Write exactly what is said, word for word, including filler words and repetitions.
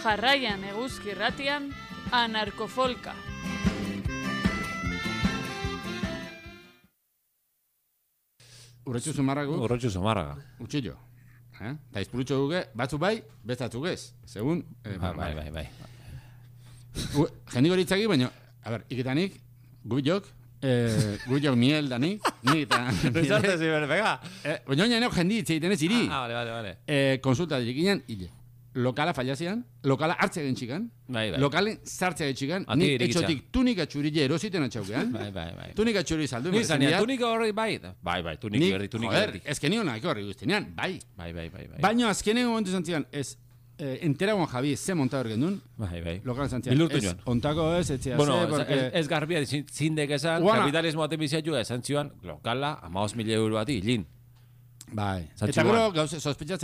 Jarraian eguzki irratian, anarkofolka. Urretxu zumarrago. Urretxu zumarraga. Utxillo. Eh? Ta izpurutxo duge, batzu bai, bestatzuk ez. Segun... Eh, bai, bai, bai, bai. Jendik horitzaki, baina, a ber, iketanik, gubilok, eh, gubilok miel danik, nik eta... Rizarte ziber, venga. Eh, baina oina neok jendi itzeiten ez iri. Ah, vale, vale, vale. Eh, konsulta dirikinen, hile. Lokala fallazian, lokala hartzea gentxikan, bai, bai. lokalen sartzea gentxikan, Ati nik irikitza. etxotik tunika txurille erositen atxaukean. Bai, bai, bai. Tunika txuri saldu. Ni zania, tunika horri bai. Bai, bai, tunik berri, tunik berri. Joder, ezken nion nahiko horri guztinean, bai. Bai, bai, bai, bai. Baina azkenengo momentu zantzian, ez, eh, enteragoan Javi ze montador gendun. Bai, bai. Lokalen zantzian. Bilurtu Ez, joan. ontako ez, etxea Bueno, ze, porque... ez, ez garbia zindek esan, Guana. kapitalismo baten biziatu esan zioan, lokala, amaos mila euro bati, hilin. Bai. Zantzi Eta guan. gero, gauze, sospechatzen